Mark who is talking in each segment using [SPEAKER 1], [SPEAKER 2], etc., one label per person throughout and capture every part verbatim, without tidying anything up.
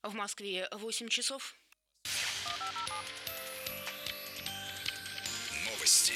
[SPEAKER 1] В Москве восемь часов.
[SPEAKER 2] Новости.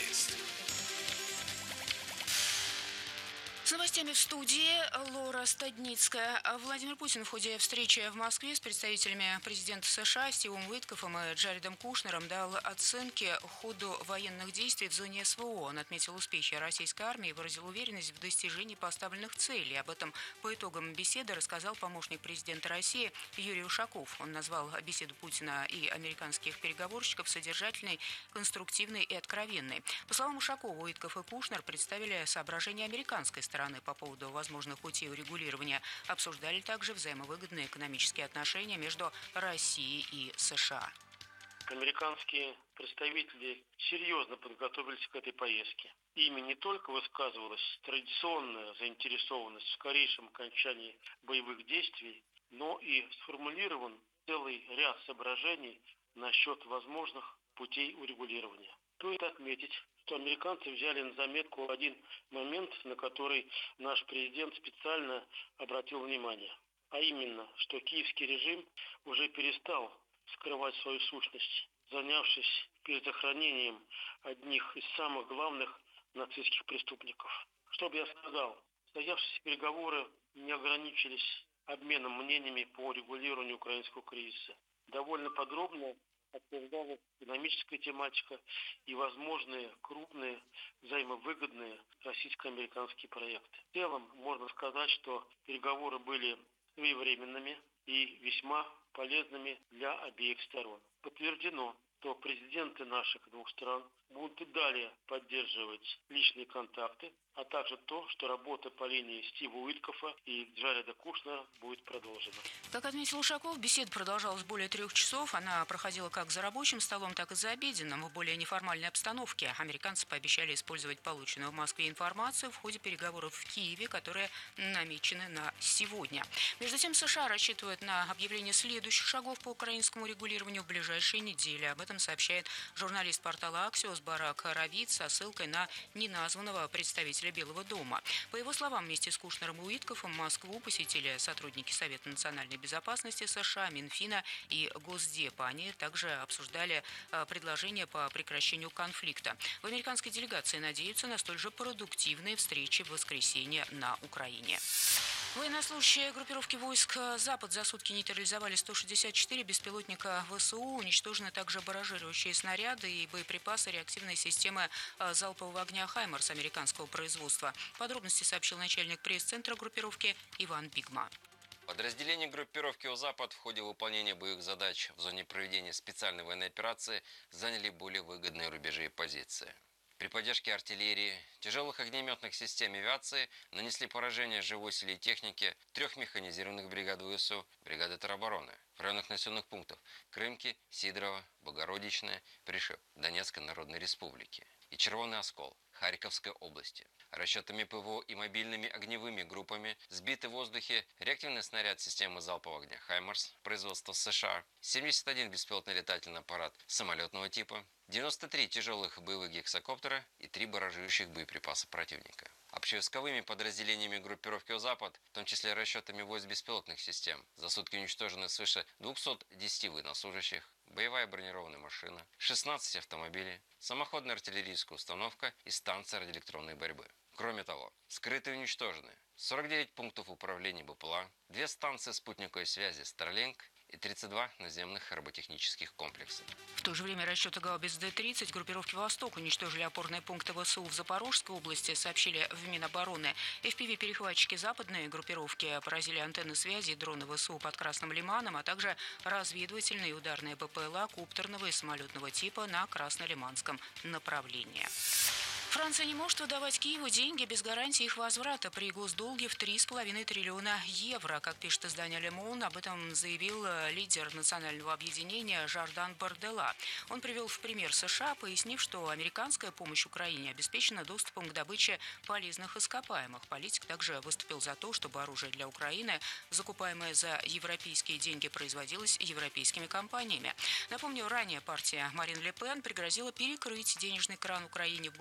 [SPEAKER 1] С новостями в студии Лора Стадницкая. Владимир Путин в ходе встречи в Москве с представителями президента США Стивом Уиткофом и Джаредом Кушнером дал оценки ходу военных действий в зоне СВО. Он отметил успехи российской армии и выразил уверенность в достижении поставленных целей. Об этом по итогам беседы рассказал помощник президента России Юрий Ушаков. Он назвал беседу Путина и американских переговорщиков содержательной, конструктивной и откровенной. По словам Ушакова, Уиткоф и Кушнер представили соображения американской стороны по поводу возможных путей урегулирования. Обсуждали также взаимовыгодные экономические отношения между Россией и США.
[SPEAKER 3] Американские представители серьезно подготовились к этой поездке. Ими не только высказывалась традиционная заинтересованность в скорейшем окончании боевых действий, но и сформулирован целый ряд соображений насчет возможных путей урегулирования. Стоит отметить, что американцы взяли на заметку один момент, на который наш президент специально обратил внимание. А именно, что киевский режим уже перестал скрывать свою сущность, занявшись перезахоронением одних из самых главных нацистских преступников. Что бы я сказал, состоявшиеся переговоры не ограничились обменом мнениями по регулированию украинского кризиса. Довольно подробно обсуждалась экономическая тематика и возможные крупные взаимовыгодные российско-американские проекты. В целом можно сказать, что переговоры были своевременными и весьма полезными для обеих сторон. Подтверждено, что президенты наших двух стран будут и далее поддерживать личные контакты, а также то, что работа по линии Стива Уиткофа и Джареда Кушнера будет продолжена.
[SPEAKER 1] Как отметил Ушаков, беседа продолжалась более трех часов. Она проходила как за рабочим столом, так и за обеденным в более неформальной обстановке. Американцы пообещали использовать полученную в Москве информацию в ходе переговоров в Киеве, которые намечены на сегодня. Между тем, США рассчитывают на объявление следующих шагов по украинскому регулированию в ближайшие недели. Об этом сообщает журналист портала «Аксиос» Барак Равид со ссылкой на неназванного представителя Белого дома. По его словам, вместе с Кушнером и Уиткофом Москву посетили сотрудники Совета национальной безопасности США, Минфина и Госдепа. Они также обсуждали предложения по прекращению конфликта. В американской делегации надеются на столь же продуктивные встречи в воскресенье на Украине. Военнослужащие группировки войск «Запад» за сутки нейтрализовали сто шестьдесят четыре беспилотника ВСУ. Уничтожены также баражирующие снаряды и боеприпасы реактивной системы залпового огня «Хаймарс» американского производства. Подробности сообщил начальник пресс-центра группировки Иван Бигма.
[SPEAKER 4] Подразделения группировки «Запад» в ходе выполнения боевых задач в зоне проведения специальной военной операции заняли более выгодные рубежи и позиции. При поддержке артиллерии, тяжелых огнеметных систем авиации нанесли поражение живой силе и технике трех механизированных бригад ВСУ, бригады теробороны в районах населенных пунктов Крымки, Сидорово, Богородичное, Пришеп Донецкой Народной Республики и Червоный Оскол Харьковской области. Расчетами ПВО и мобильными огневыми группами сбиты в воздухе реактивный снаряд системы залпового огня «Хаймарс» производства США, семьдесят один беспилотный летательный аппарат самолетного типа, девяносто три тяжелых боевых гексакоптера и три баражирующих боеприпаса противника. Общевойсковыми подразделениями группировки «Запад», в том числе расчетами войск беспилотных систем, за сутки уничтожены свыше двухсот десяти военнослужащих, боевая бронированная машина, шестнадцать автомобилей, самоходная артиллерийская установка и станция радиоэлектронной борьбы. Кроме того, скрыты и уничтожены сорок девять пунктов управления БПЛА, две станции спутниковой связи Starlink и тридцать два наземных роботехнических комплекса.
[SPEAKER 1] В то же время расчеты Гаубиц-Д тридцать группировки «Восток» уничтожили опорные пункты ВСУ в Запорожской области, сообщили в Минобороны. эф пи ви-перехватчики западной группировки поразили антенны связи и дроны ВСУ под Красным Лиманом, а также разведывательные и ударные БПЛА куптерного и самолетного типа на Краснолиманском направлении. Франция не может выдавать Киеву деньги без гарантии их возврата при госдолге в три с половиной триллиона евро. Как пишет издание «Ле Мон», об этом заявил лидер национального объединения Жардан Бардella. Он привел в пример США, пояснив, что американская помощь Украине обеспечена доступом к добыче полезных ископаемых. Политик также выступил за то, чтобы оружие для Украины, закупаемое за европейские деньги, производилось европейскими компаниями. Напомню, ранее партия Марин Ле Пен пригрозила перекрыть денежный кран Украине в будущем году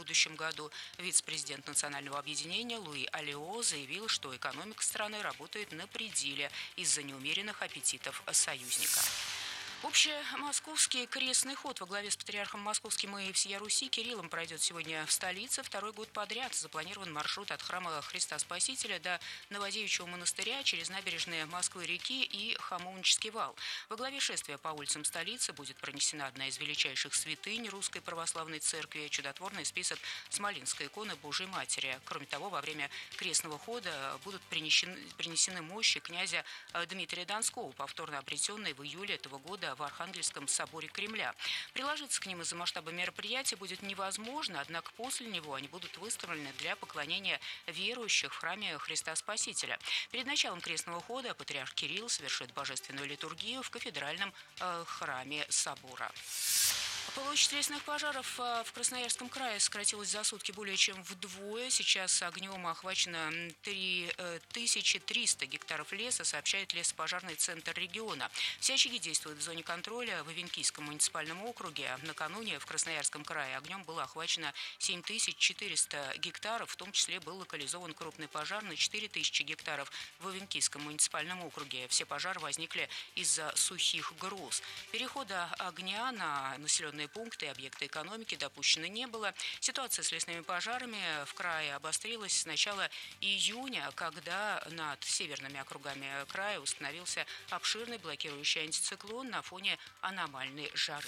[SPEAKER 1] году. Вице-президент Национального объединения Луи Алио заявил, что экономика страны работает на пределе из-за неумеренных аппетитов союзника. Общемосковский крестный ход во главе с патриархом Московским и всея Руси Кириллом пройдет сегодня в столице. Второй год подряд запланирован маршрут от храма Христа Спасителя до Новодевичьего монастыря через набережные Москвы-реки и Хамовнический вал. Во главе шествия по улицам столицы будет пронесена одна из величайших святынь Русской Православной Церкви – чудотворный список Смоленской иконы Божией Матери. Кроме того, во время крестного хода будут принесены, принесены мощи князя Дмитрия Донского, повторно обретенные в июле этого года в Архангельском соборе Кремля. Приложиться к ним из-за масштаба мероприятия будет невозможно, однако после него они будут выставлены для поклонения верующих в храме Христа Спасителя. Перед началом крестного хода патриарх Кирилл совершит божественную литургию в кафедральном э, храме собора. Площадь лесных пожаров в Красноярском крае сократилась за сутки более чем вдвое. Сейчас огнем охвачено три тысячи триста гектаров леса, сообщает лесопожарный центр региона. Все очаги действуют в зоне контроля в Ивенкийском муниципальном округе. Накануне в Красноярском крае огнем было охвачено семь тысяч четыреста гектаров, в том числе был локализован крупный пожар на четыре тысячи гектаров в Ивенкийском муниципальном округе. Все пожары возникли из-за сухих гроз. Перехода огня на населенные пункты и объекты экономики допущено не было. Ситуация с лесными пожарами в крае обострилась с начала июня, когда над северными округами края установился обширный блокирующий антициклон на фоне аномальной жары.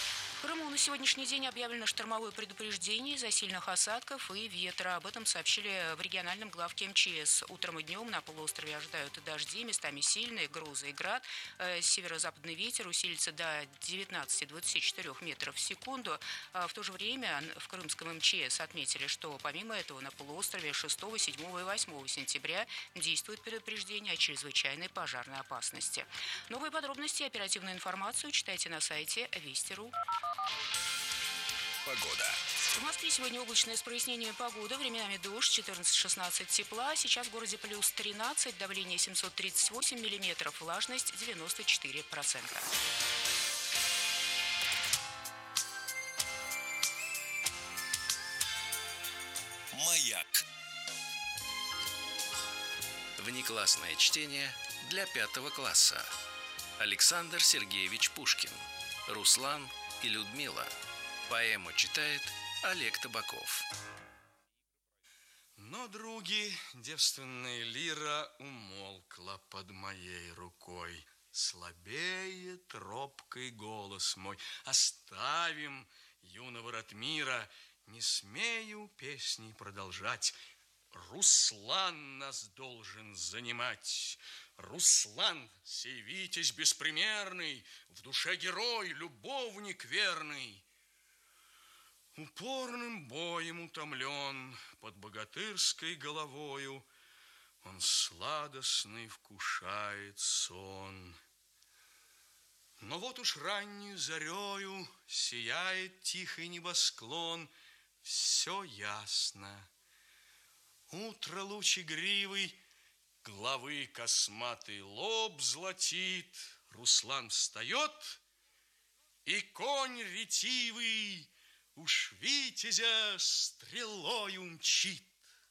[SPEAKER 1] В Крыму на сегодняшний день объявлено штормовое предупреждение из-за сильных осадков и ветра. Об этом сообщили в региональном главке эм че эс. Утром и днем на полуострове ожидают дожди, местами сильные грозы и град. Северо-западный ветер усилится до девятнадцати двадцати четырёх метров в секунду. В то же время в крымском эм че эс отметили, что помимо этого на полуострове шестого, седьмого и восьмого сентября действует предупреждение о чрезвычайной пожарной опасности. Новые подробности и оперативную информацию читайте на сайте Вести точка ру.
[SPEAKER 2] Погода.
[SPEAKER 1] В Москве сегодня облачное с прояснением погоды, временами дождь, четырнадцать-шестнадцать тепла. Сейчас в городе плюс тринадцать, давление семьсот тридцать восемь миллиметров, влажность девяносто четыре процента.
[SPEAKER 2] Маяк. Внеклассное чтение для пятого класса. Александр Сергеевич Пушкин. Руслан и Людмила. Поэму читает Олег Табаков.
[SPEAKER 5] Но, други, девственная лира умолкла под моей рукой. Слабеет робкий голос мой. Оставим юного Ратмира, не смею песней продолжать. Руслан нас должен занимать. Руслан, сей витязь беспримерный, в душе герой, любовник верный. Упорным боем утомлен, под богатырской головою он сладостный вкушает сон. Но вот уж раннюю зарею сияет тихий небосклон, все ясно. Утро луч игривый, главы косматый лоб золотит. Руслан встает, и конь ретивый уж витязя стрелою мчит.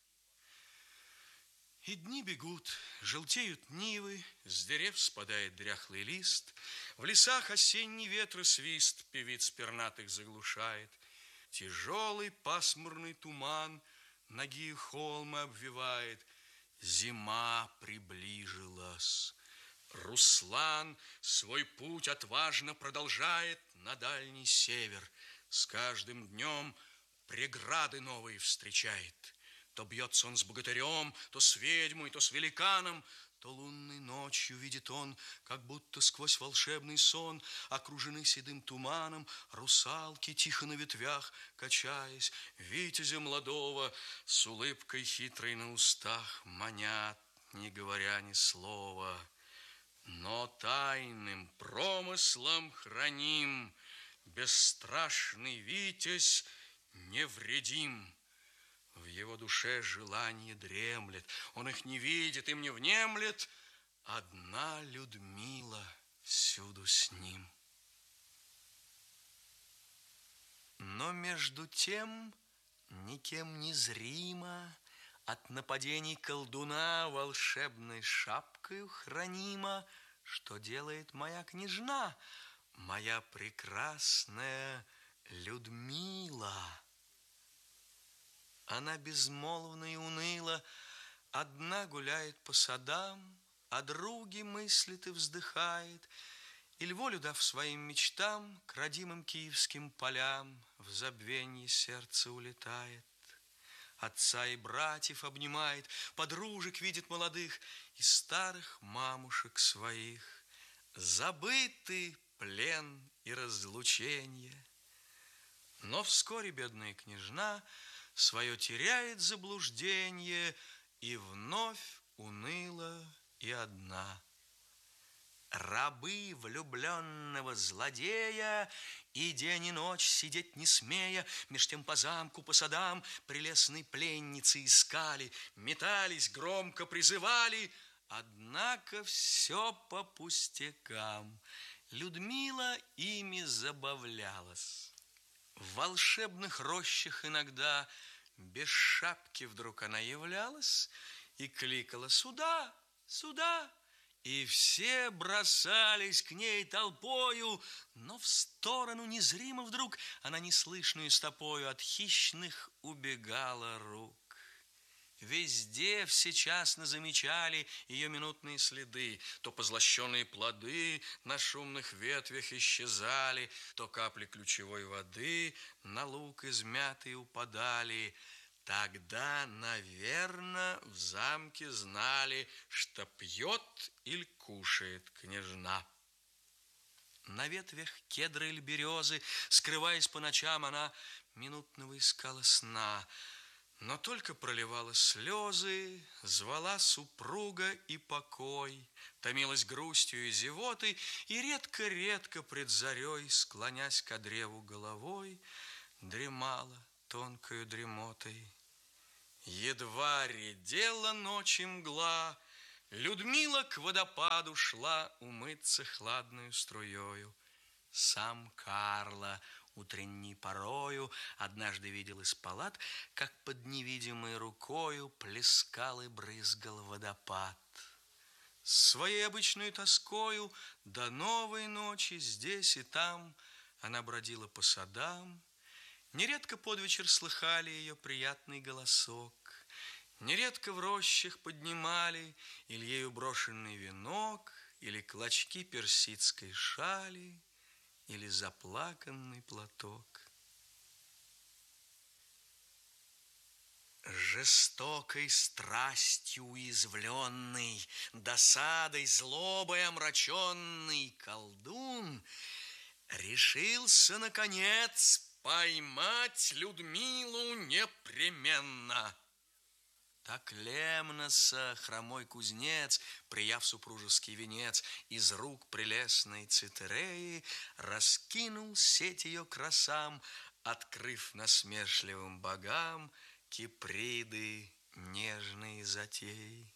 [SPEAKER 5] И дни бегут, желтеют нивы, с дерев спадает дряхлый лист, в лесах осенний ветры свист певиц пернатых заглушает. Тяжелый пасмурный туман ноги холмы обвивает. Зима приближилась. Руслан свой путь отважно продолжает на дальний север. С каждым днем преграды новые встречает. То бьется он с богатырем, то с ведьмой, то с великаном, то лунной ночью видит он, как будто сквозь волшебный сон, окружены седым туманом, русалки тихо на ветвях, качаясь, витязя молодого с улыбкой хитрой на устах манят, не говоря ни слова. Но тайным промыслом храним бесстрашный витязь невредим. В его душе желание дремлет, он их не видит, им не внемлет. Одна Людмила всюду с ним. Но между тем никем не зримо, от нападений колдуна волшебной шапкою хранима. Что делает моя княжна, моя прекрасная Людмила? Она безмолвна и уныла, одна гуляет по садам, о друге мыслит и вздыхает, иль волю дав своим мечтам, к родимым киевским полям в забвенье сердце улетает. Отца и братьев обнимает, подружек видит молодых и старых мамушек своих. Забыты плен и разлученье. Но вскоре бедная княжна свое теряет заблужденье и вновь уныла и одна. Рабы влюбленного злодея и день и ночь сидеть не смея, меж тем по замку, по садам прелестной пленницы искали, метались, громко призывали, однако все по пустякам. Людмила ими забавлялась. В волшебных рощах иногда без шапки вдруг она являлась и кликала: «Сюда, сюда!» И все бросались к ней толпою, но в сторону незримо вдруг она неслышную стопою от хищных убегала рук. Везде всечасно замечали ее минутные следы. То позлощенные плоды на шумных ветвях исчезали, то капли ключевой воды на луг измятые упадали. Тогда, наверно, в замке знали, что пьет или кушает княжна. На ветвях кедра или березы, скрываясь по ночам, она минутного искала сна, но только проливала слезы, звала супруга и покой, томилась грустью и зевотой, и редко-редко пред зарей, склонясь ко древу головой, дремала тонкою дремотой. Едва редела ночи мгла, Людмила к водопаду шла умыться хладною струёю. Сам Карло утренней порою однажды видел из палат, как под невидимой рукою плескал и брызгал водопад. Своей обычной тоскою до новой ночи здесь и там она бродила по садам. Нередко под вечер слыхали ее приятный голосок, нередко в рощах поднимали или ею брошенный венок, или клочки персидской шали, или заплаканный платок. Жестокой страстью уязвленный, досадой, злобой омраченный колдун решился, наконец, поймать Людмилу непременно. Так Лемноса хромой кузнец, прияв супружеский венец, из рук прелестной Цитереи раскинул сеть ее красам, открыв насмешливым богам Киприды нежные затеи.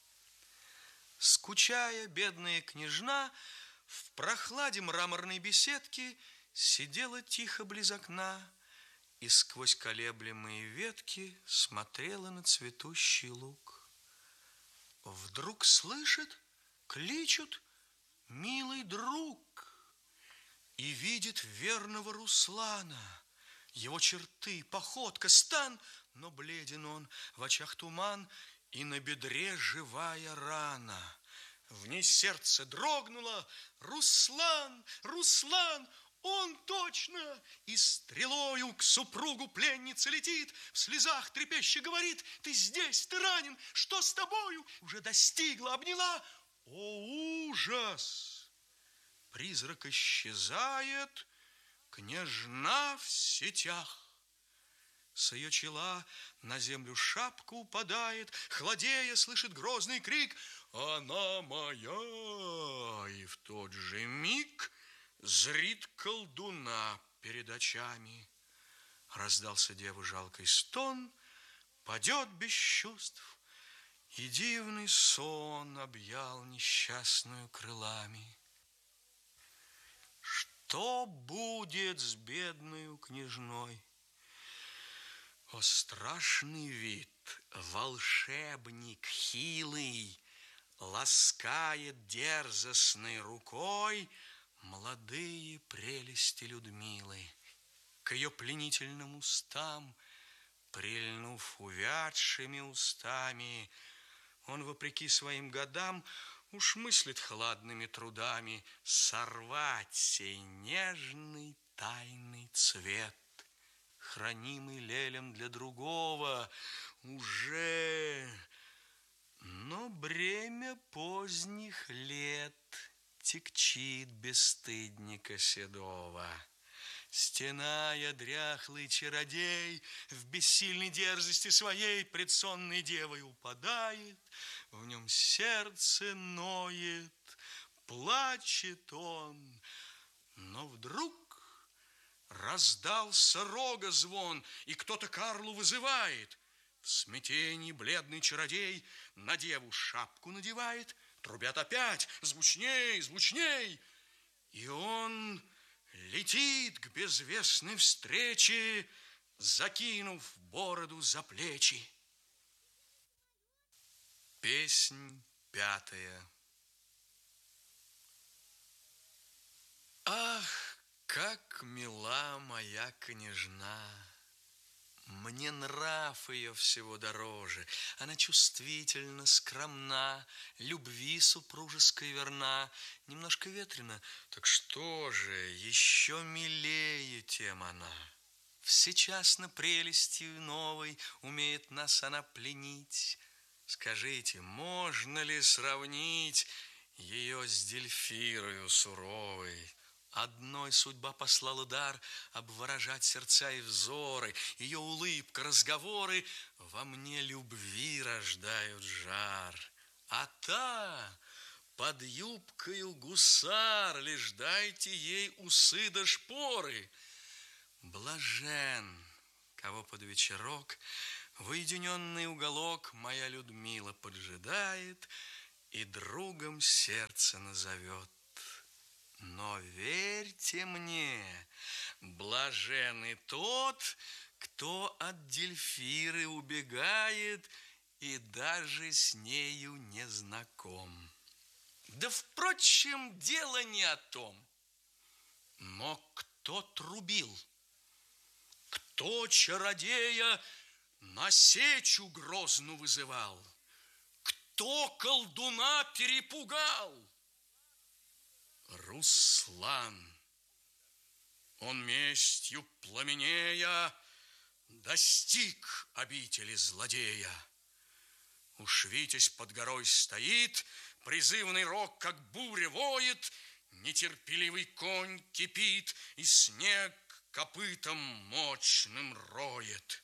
[SPEAKER 5] Скучая, бедная княжна в прохладе мраморной беседки сидела тихо близ окна и сквозь колеблемые ветки смотрела на цветущий луг. Вдруг слышит, кличут: «Милый друг!» И видит верного Руслана. Его черты, походка, стан, но бледен он, в очах туман, и на бедре живая рана. В ней сердце дрогнуло: «Руслан! Руслан! Он точно!» И стрелою к супругу пленницы летит, в слезах трепеща говорит: «Ты здесь, ты ранен, что с тобою?» Уже достигла, обняла. О, ужас! Призрак исчезает, княжна в сетях. С ее чела на землю шапка упадает, хладея, слышит грозный крик: «Она моя!» И в тот же миг зрит колдуна перед очами. Раздался девы жалкий стон, падет без чувств, и дивный сон объял несчастную крылами. Что будет с бедною княжной? О, страшный вид! Волшебник хилый ласкает дерзостной рукой молодые прелести Людмилы. К ее пленительным устам, прильнув увядшими устами, он, вопреки своим годам, уж мыслит хладными трудами сорвать сей нежный тайный цвет, хранимый лелем для другого уже. Но бремя поздних лет тягчит бесстыдника седого. Стеная, дряхлый чародей в бессильной дерзости своей пред сонной девой упадает, в нем сердце ноет, плачет он. Но вдруг раздался рога звон, и кто-то Карлу вызывает. В смятении бледный чародей на деву шапку надевает, трубят опять, звучней, звучней, и он летит к безвестной встрече, закинув бороду за плечи. Песнь пятая. Ах, как мила моя княжна! Мне нрав ее всего дороже. Она чувствительна, скромна, любви супружеской верна. Немножко ветрена, так что же, еще милее тем она. Всечасно прелестью новой умеет нас она пленить. Скажите, можно ли сравнить ее с Дельфирою суровой? Одной судьба послала дар обворожать сердца и взоры. Ее улыбка, разговоры во мне любви рождают жар. А та под юбкою гусар, лишь дайте ей усы да шпоры. Блажен, кого под вечерок в уединенный уголок моя Людмила поджидает и другом сердце назовет. Но верьте мне, блажен и тот, кто от Дельфиры убегает и даже с нею не знаком. Да, впрочем, дело не о том. Но кто трубил, кто чародея на сечу грозну вызывал, кто колдуна перепугал? Руслан. Он местью пламенея достиг обители злодея. Уж Витязь под горой стоит, призывный рог, как буря, воет, нетерпеливый конь кипит, и снег копытом мощным роет.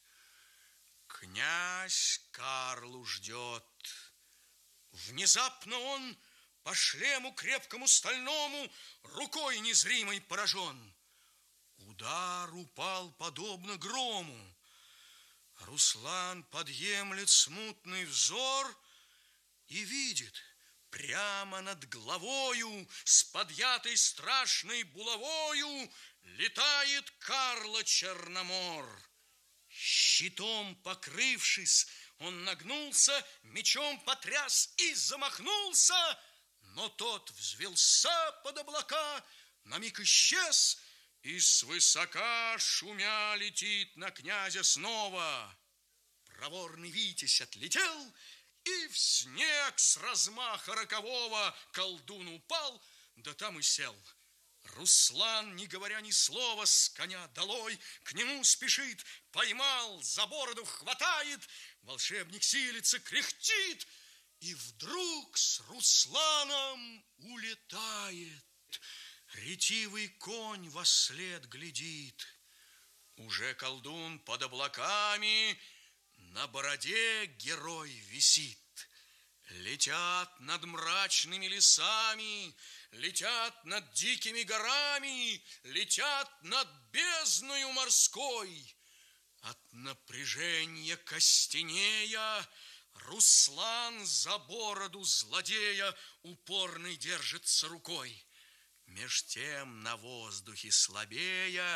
[SPEAKER 5] Князь Карлу ждет. Внезапно он по шлему крепкому стальному рукой незримой поражен. Удар упал подобно грому. Руслан подъемлет смутный взор и видит прямо над головою с подъятой страшной булавою летает Карла Черномор. Щитом покрывшись, он нагнулся, мечом потряс и замахнулся, но тот взвелся под облака, на миг исчез, и свысока шумя летит на князя снова. Проворный Витязь отлетел, и в снег с размаха рокового колдун упал, да там и сел. Руслан, не говоря ни слова, с коня долой к нему спешит, поймал, за бороду хватает, волшебник силится, кряхтит, и вдруг с Русланом улетает. Ретивый конь вослед глядит. Уже колдун под облаками, на бороде герой висит. Летят над мрачными лесами, летят над дикими горами, летят над бездною морской. От напряжения костенея Руслан за бороду злодея упорный держится рукой. Меж тем на воздухе слабея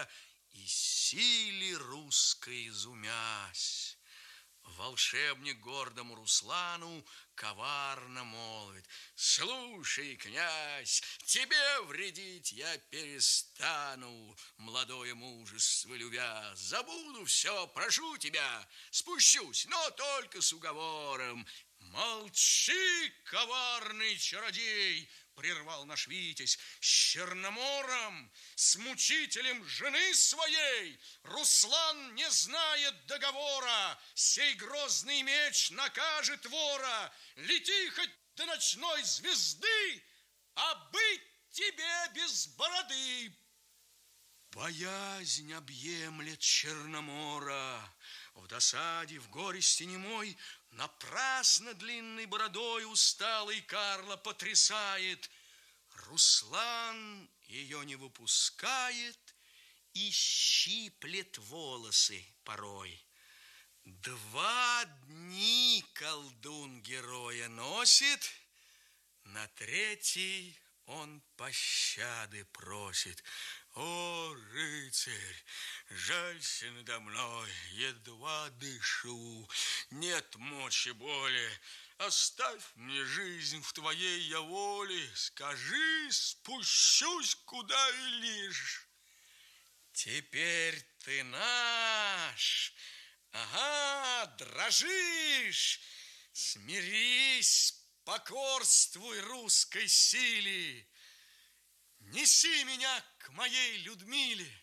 [SPEAKER 5] и силе русской изумясь. Волшебник гордому Руслану коварно молвит: слушай, князь, тебе вредить я перестану, молодое мужество любя. Забуду все, прошу тебя, спущусь, но только с уговором. Молчи, коварный чародей, прервал наш Витязь, с Черномором, с мучителем жены своей. Руслан не знает договора, сей грозный меч накажет вора. Лети хоть до ночной звезды, а быть тебе без бороды. Боязнь объемлет Черномора, в досаде, в горести немой, напрасно длинной бородой усталый Карла потрясает. Руслан ее не выпускает и щиплет волосы порой. Два дни колдун героя носит, на третий он пощады просит. О, рыцарь, жалься надо мной, едва дышу, нет мочи более. Оставь мне жизнь в твоей я воле, скажи, спущусь, куда велишь. Теперь ты наш, ага, дрожишь, смирись, покорствуй русской силе. Неси меня к моей Людмиле.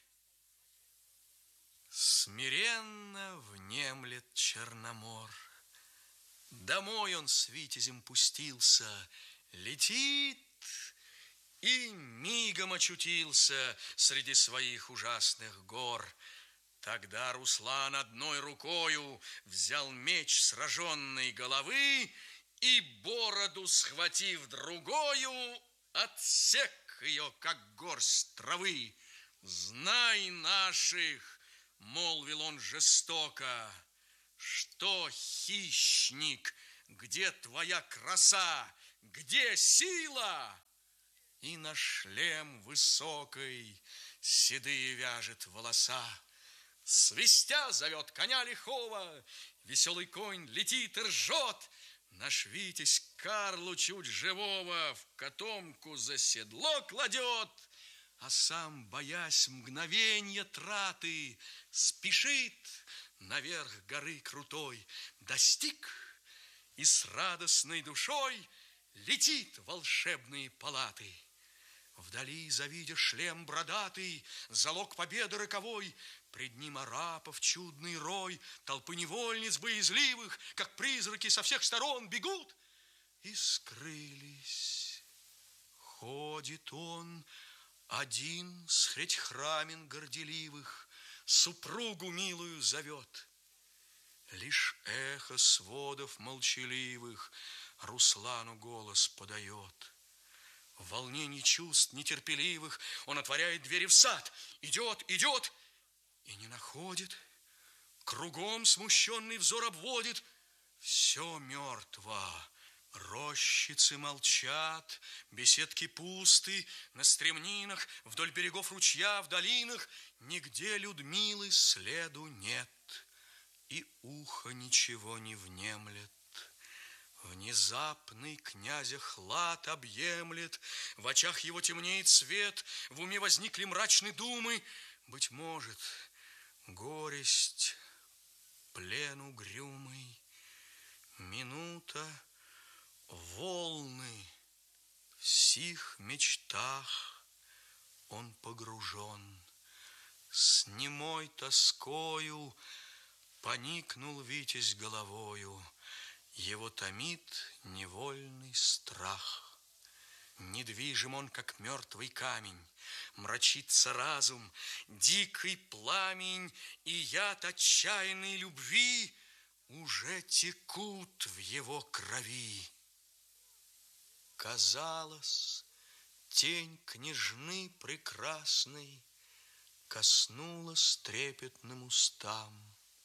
[SPEAKER 5] Смиренно внемлет Черномор. Домой он с Витязем пустился, летит и мигом очутился среди своих ужасных гор. Тогда Руслан одной рукою взял меч сраженной головы и, бороду схватив другою, отсек ее, как горсть травы. Знай наших, молвил он жестоко, что хищник, где твоя краса, где сила? И на шлем высокой седые вяжет волоса. Свистя зовет коня лихого, веселый конь летит и ржет. Наш Витязь Карлу чуть живого в котомку за седло кладет, а сам, боясь мгновенья траты, спешит наверх горы крутой. Достиг и с радостной душой летит в волшебные палаты. Вдали, завидя шлем бродатый, залог победы роковой, пред ним арапов чудный рой, толпы невольниц боязливых, как призраки со всех сторон бегут и скрылись. Ходит он один средь храмин горделивых, супругу милую зовет. Лишь эхо сводов молчаливых Руслану голос подает. В волнении чувств нетерпеливых он отворяет двери в сад, идет, идет и не находит. Кругом смущенный взор обводит. Все мертво. Рощицы молчат, беседки пусты, на стремнинах, вдоль берегов ручья, в долинах нигде Людмилы следу нет, и ухо ничего не внемлет. Внезапный князя хлад объемлет, в очах его темнеет свет, в уме возникли мрачные думы. Быть может, горесть, плен угрюмый, минута, волны, в сих мечтах он погружен. С немой тоскою поникнул Витязь головою, его томит невольный страх. Недвижим он, как мертвый камень, мрачится разум, дикий пламень и яд отчаянной любви уже текут в его крови. Казалось, тень княжны прекрасной коснулась трепетным устам.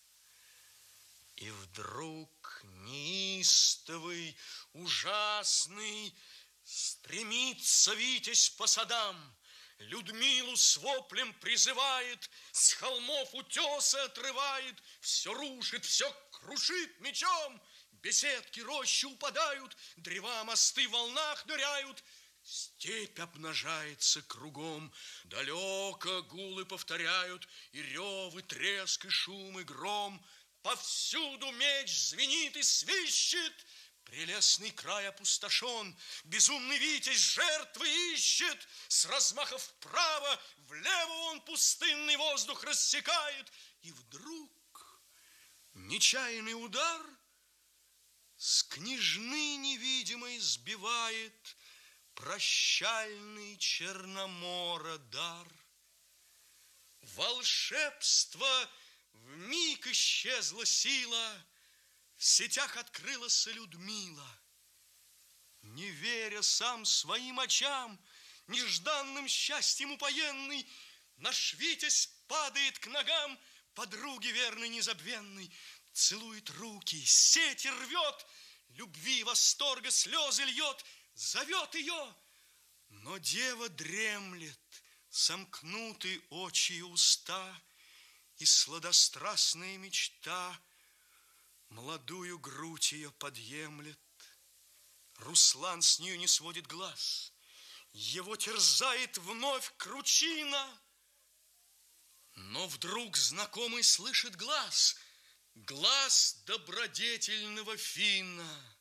[SPEAKER 5] И вдруг неистовый, ужасный стремится Витязь по садам. Людмилу с воплем призывает, с холмов утесы отрывает, все рушит, все крушит мечом. Беседки, рощи упадают, древа, мосты в волнах ныряют. Степь обнажается кругом, далеко гулы повторяют, и рев, и треск, и шум, и гром. Повсюду меч звенит и свищет, прелестный край опустошен, безумный витязь жертвы ищет, с размаха вправо, влево он пустынный воздух рассекает, и вдруг нечаянный удар с княжны невидимой сбивает прощальный Черномора дар. Волшебство вмиг исчезла сила, в сетях открылась Людмила. Не веря сам своим очам, нежданным счастьем упоенный, наш Витязь падает к ногам подруги верной незабвенной, целует руки, сети рвет, любви, восторга слезы льет, зовет ее, но дева дремлет, сомкнуты очи и уста, и сладострастная мечта молодую грудь ее подъемлет. Руслан с нее не сводит глаз, его терзает вновь кручина, но вдруг знакомый слышит глаз, глаз добродетельного Финна.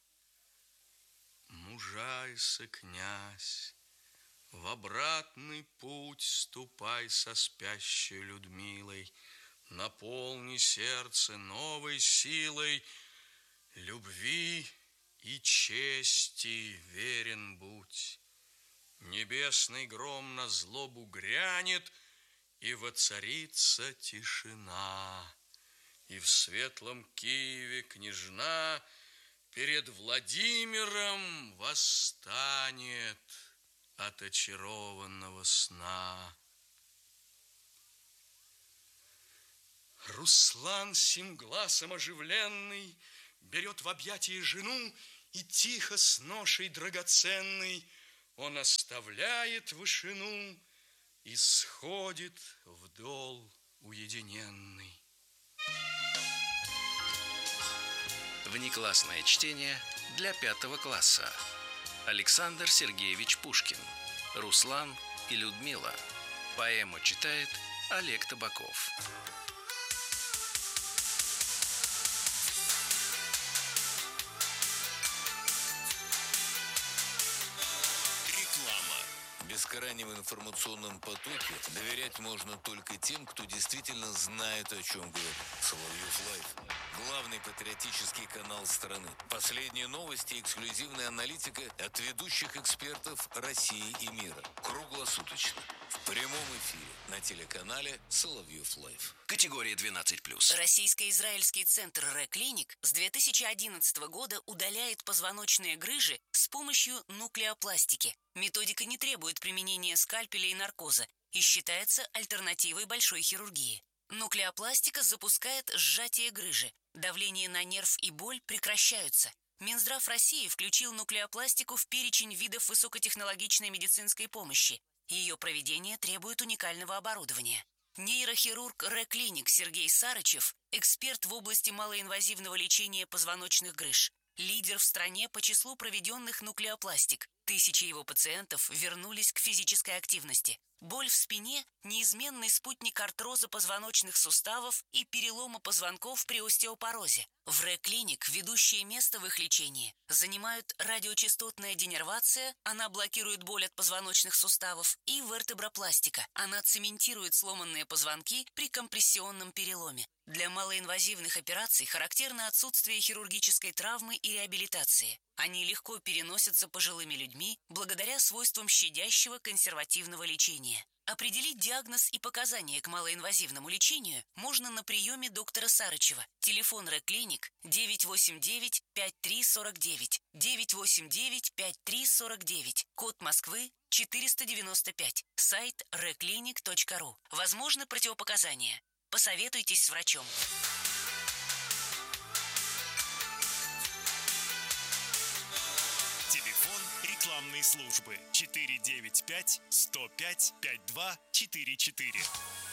[SPEAKER 5] Мужайся, князь, в обратный путь ступай со спящей Людмилой, наполни сердце новой силой, любви и чести верен будь. Небесный гром на злобу грянет, и воцарится тишина, и в светлом Киеве княжна перед Владимиром восстанет от очарованного сна. Руслан сим гласом оживленный берет в объятия жену, и тихо с ношей драгоценной он оставляет вышину и сходит в дол уединенный.
[SPEAKER 2] Внеклассное чтение для пятого класса. Александр Сергеевич Пушкин. Руслан и Людмила. Поэму читает Олег Табаков.
[SPEAKER 6] Реклама. Бескрайнем информационном потоке доверять можно только тем, кто действительно знает, о чем говорит. Соловьев Лайф. Главный патриотический канал страны. Последние новости и эксклюзивная аналитика от ведущих экспертов России и мира. Круглосуточно. В прямом эфире на телеканале Соловьев Лайф.
[SPEAKER 2] Категория двенадцать плюс.
[SPEAKER 1] Российско-израильский центр Ре-клиник с две тысячи одиннадцатого года удаляет позвоночные грыжи с помощью нуклеопластики. Методика не требует применения скальпеля и наркоза и считается альтернативой большой хирургии. Нуклеопластика запускает сжатие грыжи. Давление на нерв и боль прекращаются. Минздрав России включил нуклеопластику в перечень видов высокотехнологичной медицинской помощи. Ее проведение требует уникального оборудования. Нейрохирург Ре-клиник Сергей Сарычев – эксперт в области малоинвазивного лечения позвоночных грыж. Лидер в стране по числу проведенных нуклеопластик. Тысячи его пациентов вернулись к физической активности. Боль в спине – неизменный спутник артроза позвоночных суставов и перелома позвонков при остеопорозе. В Ре-клиник ведущее место в их лечении занимают радиочастотная денервация, она блокирует боль от позвоночных суставов, и вертебропластика, она цементирует сломанные позвонки при компрессионном переломе. Для малоинвазивных операций характерно отсутствие хирургической травмы и реабилитации. Они легко переносятся пожилыми людьми благодаря свойствам щадящего консервативного лечения. Определить диагноз и показания к малоинвазивному лечению можно на приеме доктора Сарычева. Телефон Ре-клиник девять восемь девять пять три сорок девять, девять восемь девять пять три сорок девять, код Москвы четыреста девяносто пять, сайт реклиник точка ру. Возможны противопоказания. Посоветуйтесь с врачом.
[SPEAKER 7] Телефон рекламы. рекламной службы четыре девять пять сто пять пять два четыре четыре.